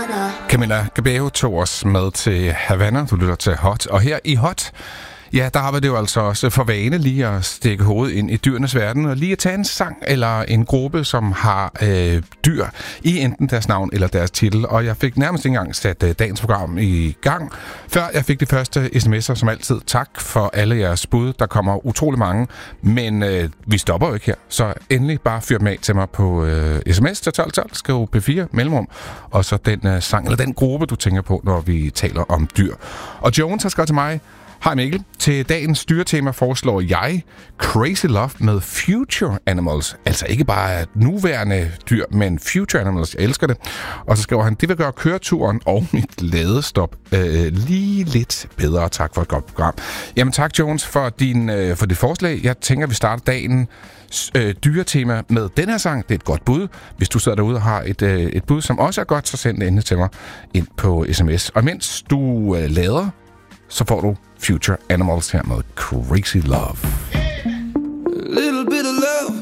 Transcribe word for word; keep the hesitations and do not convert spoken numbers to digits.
Camila Cabello tog os med til Havana. Du lytter til Hot. Og her i Hot, ja, der har vi det jo altså også for vane lige at stikke hovedet ind i dyrenes verden, og lige at tage en sang eller en gruppe, som har øh, dyr i enten deres navn eller deres titel. Og jeg fik nærmest ikke engang sat øh, dagens program i gang, før jeg fik de første sms'er, som altid. Tak for alle jeres bud. Der kommer utrolig mange, men øh, vi stopper jo ikke her. Så endelig bare fyr dem af til mig på øh, sms til tolv tolv, skriv P fire mellemrum, og så den øh, sang eller den gruppe, du tænker på, når vi taler om dyr. Og Jones har skrevet til mig: hej Mikkel, til dagens styretema foreslår jeg Crazy Love med Future Animals. Altså ikke bare nuværende dyr, men Future Animals. Jeg elsker det. Og så skriver han: det vil gøre køreturen og mit ladestop øh, lige lidt bedre. Tak for et godt program. Jamen tak, Jones, for, din, øh, for dit forslag. Jeg tænker, vi starter dagen øh, dyretema med den her sang. Det er et godt bud. Hvis du sidder derude og har et, øh, et bud, som også er godt, så send det endelig til mig ind på sms. Og mens du øh, lader, så får du Future Animals her med Crazy Love. A little bit of love